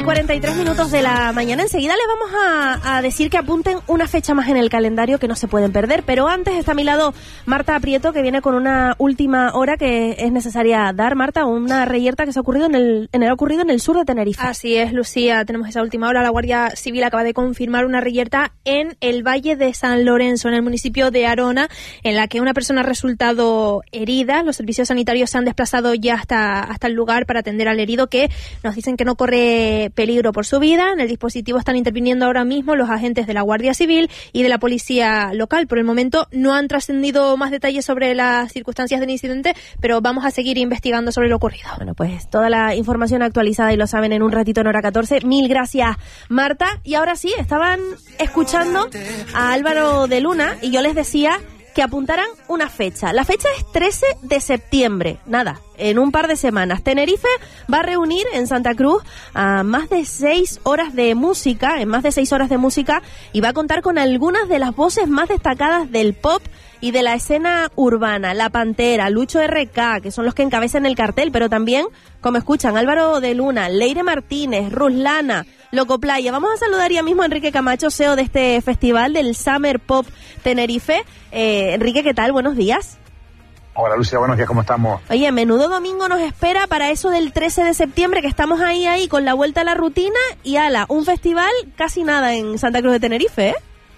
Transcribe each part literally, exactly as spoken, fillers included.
cuarenta y tres minutos de la mañana. Enseguida les vamos a, a decir que apunten una fecha más en el calendario que no se pueden perder. Pero antes está a mi lado Marta Prieto, que viene con una última hora que es necesaria dar. Marta, una reyerta que se ha ocurrido en el, en el, ocurrido en el sur de Tenerife. Así es, Lucía. Tenemos esa última hora. La Guardia Civil acaba de confirmar una reyerta en el Valle de San Lorenzo, en el municipio de Arona, en la que una persona ha resultado herida. Los servicios sanitarios se han desplazado ya hasta, hasta el lugar para atender al herido, que nos dicen que no corre peligro por su vida. En el dispositivo están interviniendo ahora mismo los agentes de la Guardia Civil y de la policía local. Por el momento no han trascendido más detalles sobre las circunstancias del incidente, pero vamos a seguir investigando sobre lo ocurrido. Bueno, pues toda la información actualizada y lo saben en un ratito en Hora catorce. Mil gracias, Marta. Y ahora sí, estaban escuchando a Álvaro de Luna y yo les decía que apuntaran una fecha. La fecha es trece de septiembre. Nada, en un par de semanas. Tenerife va a reunir en Santa Cruz a más de seis horas de música, en más de seis horas de música, y va a contar con algunas de las voces más destacadas del pop y de la escena urbana. La Pantera, Lucho R K, que son los que encabezan el cartel, pero también, como escuchan, Álvaro de Luna, Leire Martínez, Ruslana, Loco Playa. Vamos a saludar ya mismo a Enrique Camacho, C E O de este festival del Summer Pop Tenerife. Eh, Enrique, ¿qué tal? Buenos días. Hola, Lucía, buenos días, ¿cómo estamos? Oye, menudo domingo nos espera para eso del trece de septiembre, que estamos ahí, ahí, con la vuelta a la rutina, y ala, un festival casi nada en Santa Cruz de Tenerife, ¿eh?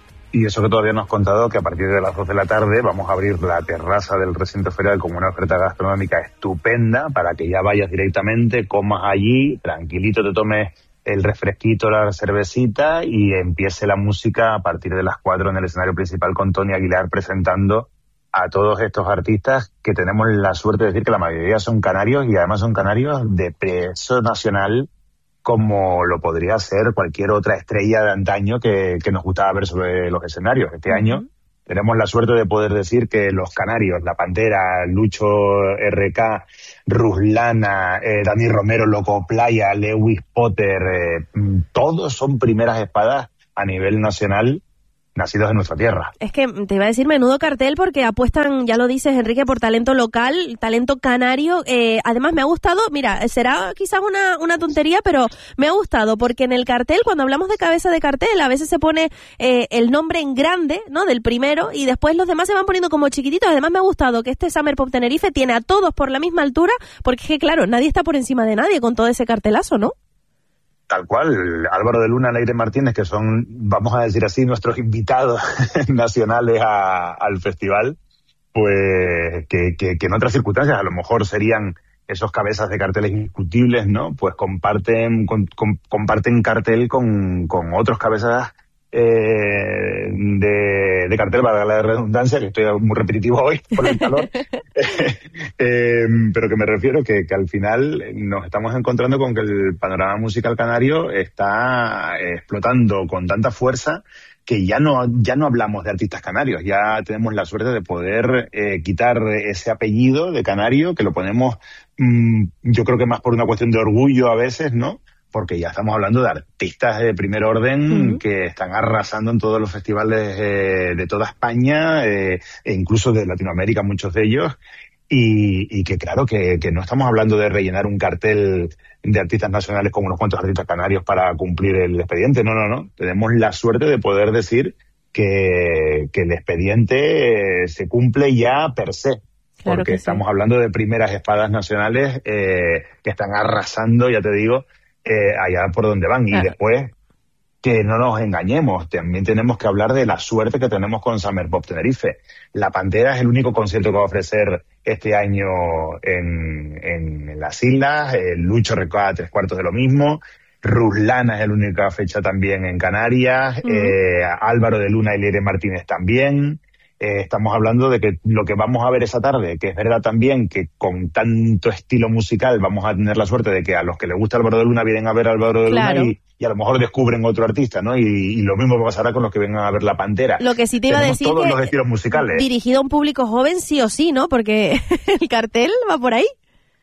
Y eso que todavía nos has contado, que a partir de las dos de la tarde vamos a abrir la terraza del recinto ferial con una oferta gastronómica estupenda para que ya vayas directamente, comas allí, tranquilito, te tomes el refresquito, la cervecita y empiece la música a partir de las cuatro en el escenario principal con Tony Aguilar presentando a todos estos artistas que tenemos la suerte de decir que la mayoría son canarios y además son canarios de peso nacional, como lo podría ser cualquier otra estrella de antaño que, que nos gustaba ver sobre los escenarios. Este uh-huh. año tenemos la suerte de poder decir que los canarios, La Pantera, Lucho R K, Ruslana, eh, Dani Romero, Loco Playa, Lewis Potter, eh, todos son primeras espadas a nivel nacional, nacidos en nuestra tierra. Es que te iba a decir menudo cartel porque apuestan, ya lo dices, Enrique, por talento local, talento canario. Eh, además me ha gustado, mira, será quizás una, una tontería, pero me ha gustado porque en el cartel, cuando hablamos de cabeza de cartel, a veces se pone eh, el nombre en grande, ¿no?, del primero, y después los demás se van poniendo como chiquititos. Además me ha gustado que este Summer Pop Tenerife tiene a todos por la misma altura, porque es que, claro, nadie está por encima de nadie con todo ese cartelazo, ¿no? Tal cual, Álvaro de Luna, Leire Martínez, que son, vamos a decir así, nuestros invitados nacionales a, al festival, pues que, que, que en otras circunstancias a lo mejor serían esos cabezas de carteles indiscutibles, ¿no? Pues comparten con, con, comparten cartel con, con otros cabezas eh, de, de cartel, para la redundancia, que estoy muy repetitivo hoy por el calor, eh, pero que me refiero que, que al final nos estamos encontrando con que el panorama musical canario está explotando con tanta fuerza que ya no ya no hablamos de artistas canarios, ya tenemos la suerte de poder eh, quitar ese apellido de canario, que lo ponemos, mmm, yo creo que más por una cuestión de orgullo a veces, ¿no?, porque ya estamos hablando de artistas de primer orden uh-huh. que están arrasando en todos los festivales eh, de toda España, eh, e incluso de Latinoamérica, muchos de ellos, y, y que claro, que, que no estamos hablando de rellenar un cartel de artistas nacionales con unos cuantos artistas canarios para cumplir el expediente, no, no, no. Tenemos la suerte de poder decir que, que el expediente eh, se cumple ya per se. Claro, porque estamos sí. hablando de primeras espadas nacionales eh, que están arrasando, ya te digo, Eh, allá por donde van. Claro. Y después, que no nos engañemos, también tenemos que hablar de la suerte que tenemos con Summer Pop Tenerife. La Pantera es el único concierto que va a ofrecer este año en, en, en las islas, el Lucho R K tres cuartos de lo mismo, Ruslana es la única fecha también en Canarias, uh-huh. eh, Álvaro de Luna y Leire Martínez también. Eh, estamos hablando de que lo que vamos a ver esa tarde, que es verdad también que con tanto estilo musical vamos a tener la suerte de que a los que les gusta Álvaro de Luna vienen a ver a Álvaro de claro. Luna y, y a lo mejor descubren otro artista, ¿no? Y, y lo mismo pasará con los que vengan a ver La Pantera. Lo que sí te iba Tenemos a decir todos que los estilos musicales. Dirigido a un público joven sí o sí, ¿no? Porque el cartel va por ahí.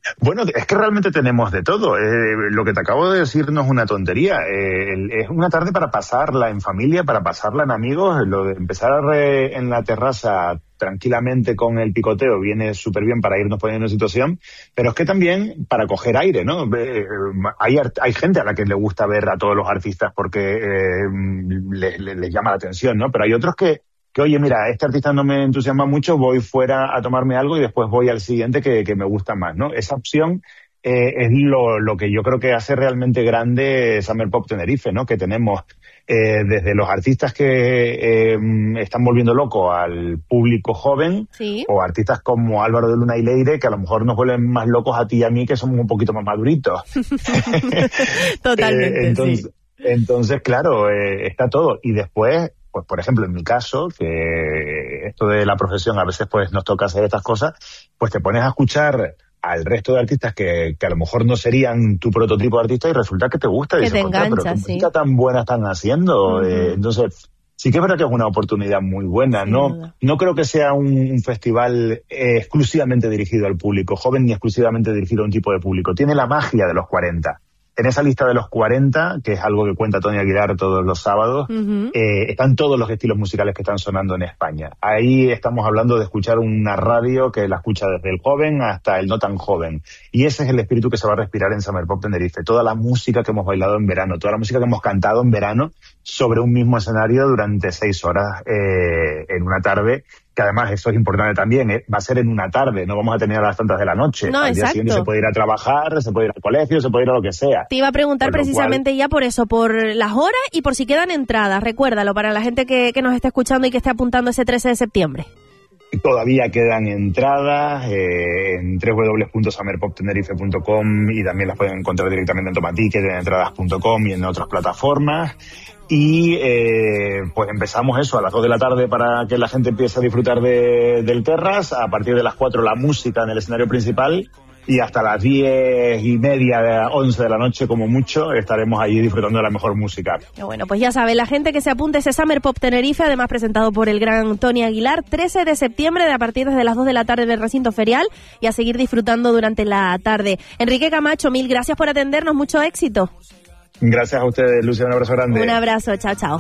Bueno, es que realmente tenemos de todo. Eh, lo que te acabo de decir no es una tontería. Eh, es una tarde para pasarla en familia, para pasarla en amigos. Lo de empezar eh, en la terraza tranquilamente con el picoteo viene súper bien para irnos poniendo en situación, pero es que también para coger aire, ¿no? Eh, hay, hay gente a la que le gusta ver a todos los artistas porque eh, les, les, les llama la atención, ¿no? Pero hay otros que que oye, mira, este artista no me entusiasma mucho, voy fuera a tomarme algo y después voy al siguiente que, que me gusta más, ¿no? Esa opción eh, es lo, lo que yo creo que hace realmente grande Summer Pop Tenerife, ¿no? Que tenemos eh, desde los artistas que eh, están volviendo loco al público joven, ¿sí? O artistas como Álvaro de Luna y Leire, que a lo mejor nos vuelven más locos a ti y a mí, que somos un poquito más maduritos. Totalmente, eh, entonces, sí. Entonces, claro, eh, está todo. Y después, pues por ejemplo, en mi caso, que esto de la profesión a veces pues nos toca hacer estas cosas, pues te pones a escuchar al resto de artistas que, que a lo mejor no serían tu prototipo de artista y resulta que te gusta. Que y dices, te engancha, pero qué sí. música tan buena están haciendo. Uh-huh. Eh, entonces, sí que es verdad que es una oportunidad muy buena. Sin No, duda. no creo que sea un, un festival eh, exclusivamente dirigido al público joven ni exclusivamente dirigido a un tipo de público. Tiene la magia de los cuarenta. En esa lista de los cuarenta, que es algo que cuenta Tony Aguilar todos los sábados, Uh-huh. eh, están todos los estilos musicales que están sonando en España. Ahí estamos hablando de escuchar una radio que la escucha desde el joven hasta el no tan joven. Y ese es el espíritu que se va a respirar en Summer Pop Tenerife. Toda la música que hemos bailado en verano, toda la música que hemos cantado en verano sobre un mismo escenario durante seis horas eh, en una tarde. Que además eso es importante también, ¿eh? Va a ser en una tarde, no vamos a tener a las tantas de la noche. No, Al día exacto. siguiente se puede ir a trabajar, se puede ir al colegio, se puede ir a lo que sea. Te iba a preguntar Con lo precisamente ya por eso, por las horas y por si quedan entradas. Recuérdalo para la gente que, que nos está escuchando y que esté apuntando ese trece de septiembre. Todavía quedan entradas eh, en doble u doble u doble u punto summer pop tenerife punto com y también las pueden encontrar directamente en Tomaticket, en entradas punto com y en otras plataformas. Y eh, pues empezamos eso a las dos de la tarde para que la gente empiece a disfrutar de, del Terras. A partir de las cuatro la música en el escenario principal. Y hasta las diez y media, once de la noche como mucho, estaremos allí disfrutando de la mejor música. Qué bueno, pues ya sabe, la gente que se apunte ese Summer Pop Tenerife, además presentado por el gran Tony Aguilar, trece de septiembre, de a partir de las dos de la tarde del recinto ferial, y a seguir disfrutando durante la tarde. Enrique Camacho, mil gracias por atendernos, mucho éxito. Gracias a ustedes, Lucia, un abrazo grande. Un abrazo, chao, chao.